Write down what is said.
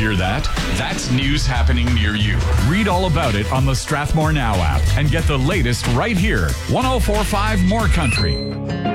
Hear that? That's news happening near you. Read all about it on the Strathmore Now app and get the latest right here. 1045 More Country.